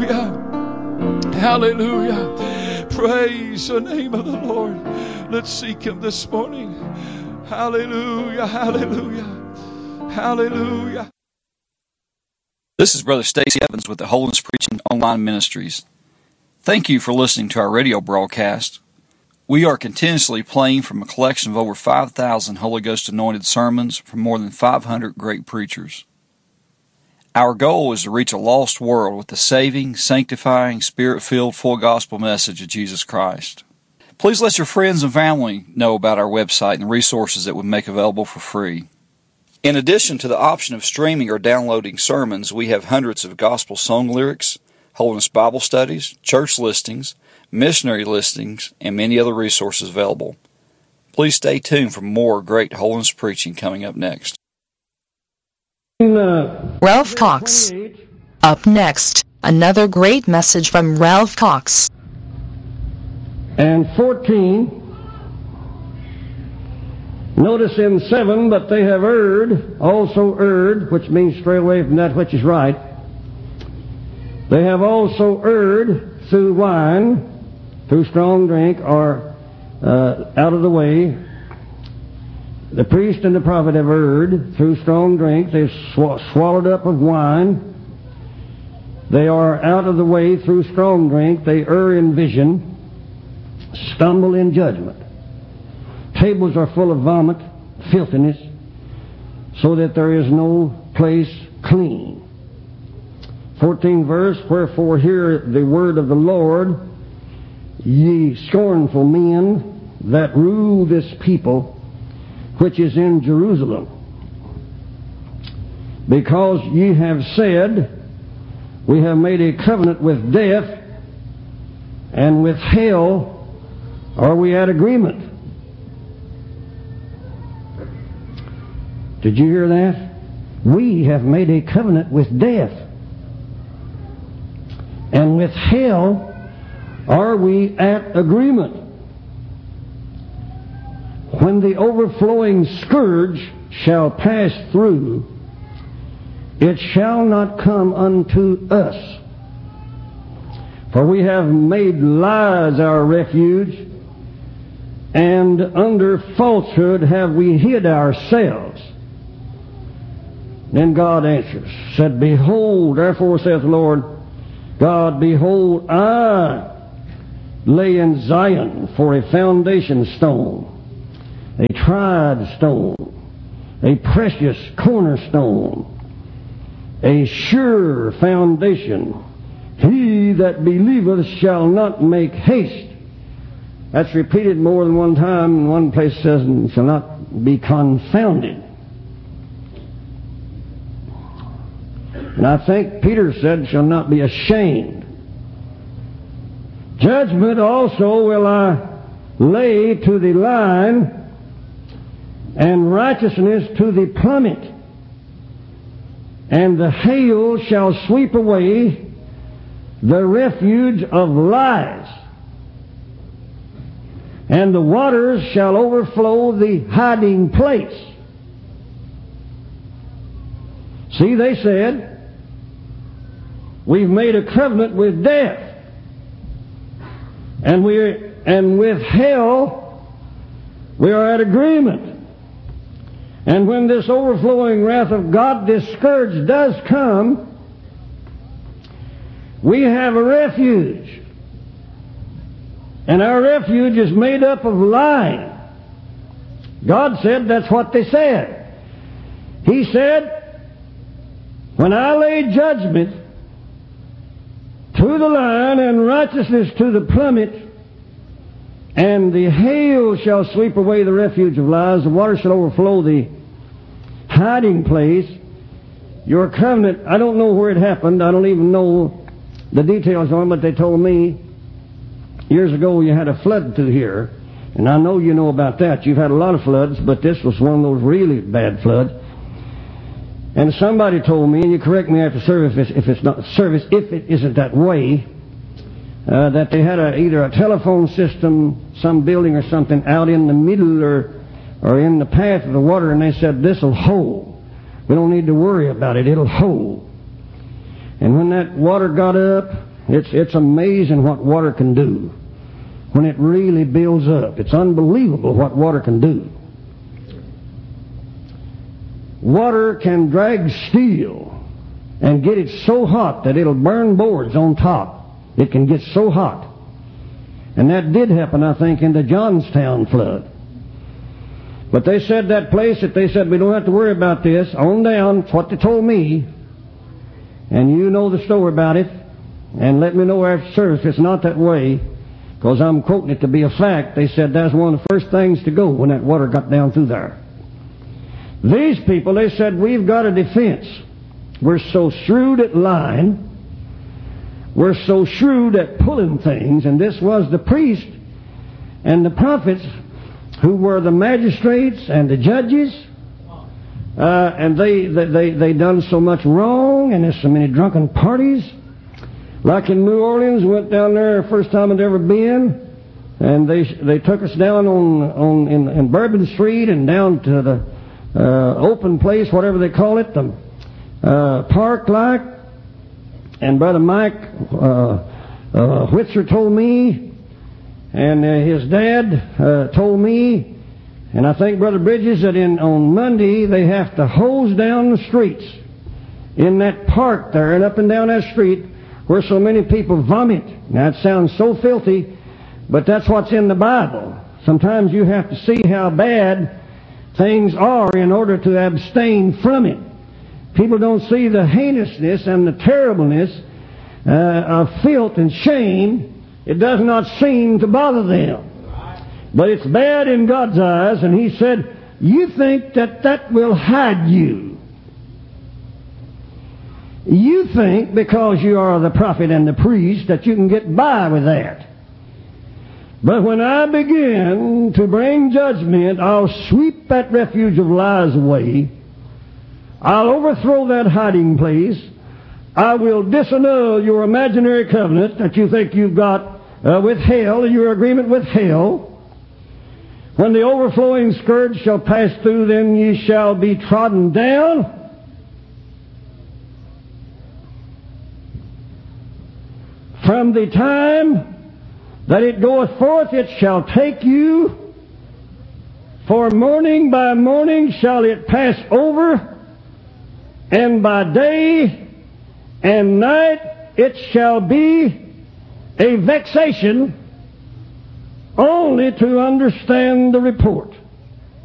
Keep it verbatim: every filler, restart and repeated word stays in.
Hallelujah. Hallelujah. Praise the name of the Lord. Let's seek Him this morning. Hallelujah. Hallelujah. Hallelujah. This is Brother Stacy Evans with the Holiness Preaching Online Ministries. Thank you for listening to our radio broadcast. We are continuously playing from a collection of over five thousand Holy Ghost anointed sermons from more than five hundred great preachers. Our goal is to reach a lost world with the saving, sanctifying, Spirit-filled, full gospel message of Jesus Christ. Please let your friends and family know about our website and the resources that we make available for free. In addition to the option of streaming or downloading sermons, we have hundreds of gospel song lyrics, Holiness Bible studies, church listings, missionary listings, and many other resources available. Please stay tuned for more great holiness preaching coming up next. Ralph Cox. Up next, another great message from Ralph Cox. And fourteen, notice in seven, but they have erred, also erred, which means stray away from that which is right. They have also erred through wine, through strong drink, or uh, out of the way. The priest and the prophet have erred through strong drink. They've sw- swallowed up of wine. They are out of the way through strong drink. They err in vision, stumble in judgment. Tables are full of vomit, filthiness, so that there is no place clean. fourteenth verse, wherefore hear the word of the Lord, ye scornful men that rule this people, which is in Jerusalem. Because ye have said, we have made a covenant with death, and with hell are we at agreement. Did you hear that? We have made a covenant with death, and with hell are we at agreement. When the overflowing scourge shall pass through, it shall not come unto us. For we have made lies our refuge, and under falsehood have we hid ourselves. Then God answers, said, behold, therefore saith the Lord God, behold, I lay in Zion for a foundation stone, a tried stone, a precious cornerstone, a sure foundation. He that believeth shall not make haste. That's repeated more than one time. In one place it says, and shall not be confounded. And I think Peter said, shall not be ashamed. Judgment also will I lay to the line, and righteousness to the plummet. And the hail shall sweep away the refuge of lies, and the waters shall overflow the hiding place. See, they said, we've made a covenant with death, and we and with hell we are at agreement. And when this overflowing wrath of God, this scourge does come, we have a refuge. And our refuge is made up of lying. God said that's what they said. He said, when I lay judgment to the line and righteousness to the plummet, and the hail shall sweep away the refuge of lies, the water shall overflow the hiding place. Your covenant, I don't know where it happened. I don't even know the details on it, but they told me years ago you had a flood through here. And I know you know about that. You've had a lot of floods, but this was one of those really bad floods. And somebody told me, and you correct me after service if it's not service, if it isn't that way, uh, that they had a, either a telephone system, some building or something out in the middle or or in the path of the water, and they said, this'll hold. We don't need to worry about it. It'll hold. And when that water got up It's, it's amazing what water can do when it really builds up. It's unbelievable what water can do. Water can drag steel and get it so hot that it'll burn boards on top. It can get so hot. And that did happen, I think, in the Johnstown flood. But they said that place, that they said, we don't have to worry about this. On down, it's what they told me. And you know the story about it. And let me know after service if it's not that way, because I'm quoting it to be a fact. They said that's one of the first things to go when that water got down through there. These people, they said, we've got a defense. We're so shrewd at lying. We're so shrewd at pulling things. And this was the priest and the prophets who were the magistrates and the judges. Uh, and they, they, they, they done so much wrong, and there's so many drunken parties. Like in New Orleans, went down there the first time I'd ever been, and they they took us down on on in, in Bourbon Street and down to the uh, open place, whatever they call it, the uh, park like. And Brother Mike uh, uh, Whitzer told me, and uh, his dad uh, told me, and I think Brother Bridges, that in on Monday they have to hose down the streets in that park there and up and down that street, where so many people vomit. Now, it sounds so filthy, but that's what's in the Bible. Sometimes you have to see how bad things are in order to abstain from it. People don't see the heinousness and the terribleness uh, of filth and shame. It does not seem to bother them. But it's bad in God's eyes, and He said, you think that that will hide you. You think, because you are the prophet and the priest, that you can get by with that. But when I begin to bring judgment, I'll sweep that refuge of lies away. I'll overthrow that hiding place. I will disannul your imaginary covenant that you think you've got uh, with hell, your agreement with hell. When the overflowing scourge shall pass through, then ye shall be trodden down. From the time that it goeth forth, it shall take you, for morning by morning shall it pass over, and by day and night it shall be a vexation only to understand the report.